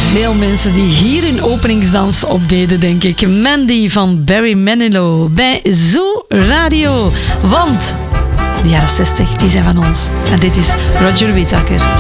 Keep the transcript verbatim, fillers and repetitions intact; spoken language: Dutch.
veel mensen die hier hun openingsdans op deden, denk ik. Mandy van Barry Manilow bij Zoo Radio. Want de jaren zestig, die zijn van ons. En dit is Roger Whittaker.